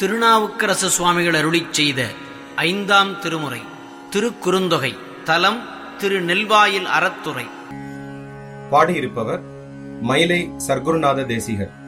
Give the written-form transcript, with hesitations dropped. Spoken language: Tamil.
திருநாவுக்கரசு சுவாமிகள் அருளிச் செய்த 5ஆம் திருமுறை திருக்குறுந்தொகை. தலம் திரு நெல்வாயில் அறத்துறை. பாடியிருப்பவர் மயிலை சர்க்குருநாத தேசிகர்.